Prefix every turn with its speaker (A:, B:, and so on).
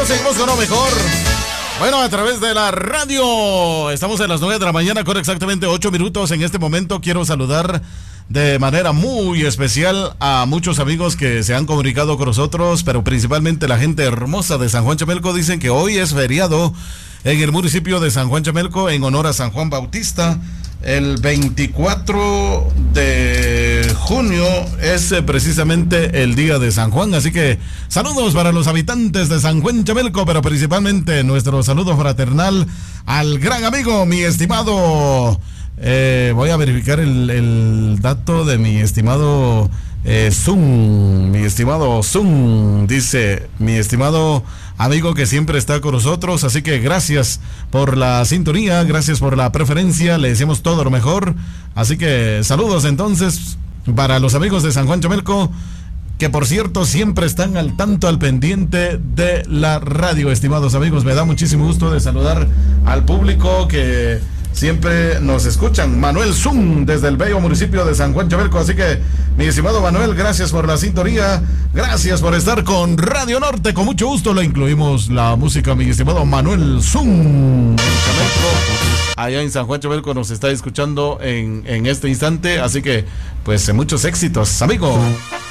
A: amigos, seguimos con lo mejor. Bueno, a través de la radio, estamos a las 9 de la mañana con exactamente 8 minutos. En este momento quiero saludar de manera muy especial a muchos amigos que se han comunicado con nosotros, pero principalmente la gente hermosa de San Juan Chamelco. Dicen que hoy es feriado en el municipio de San Juan Chamelco en honor a San Juan Bautista. El 24 de junio es precisamente el día de San Juan, así que saludos para los habitantes de San Juan Chamelco, pero principalmente nuestro saludo fraternal al gran amigo, mi estimado, voy a verificar el dato de mi estimado Zoom, dice mi estimado amigo que siempre está con nosotros, así que gracias por la sintonía, gracias por la preferencia, le deseamos todo lo mejor, así que saludos entonces para los amigos de San Juan Chamelco, que por cierto siempre están al tanto, al pendiente de la radio, estimados amigos. Me da muchísimo gusto de saludar al público que siempre nos escuchan. Manuel Zoom desde el bello municipio de San Juan Chamelco, así que mi estimado Manuel, gracias por la sintonía, gracias por estar con Radio Norte, con mucho gusto le incluimos la música, mi estimado Manuel Zoom Chamelco, allá en San Juan Chamelco nos está escuchando en este instante, así que pues muchos éxitos, amigo.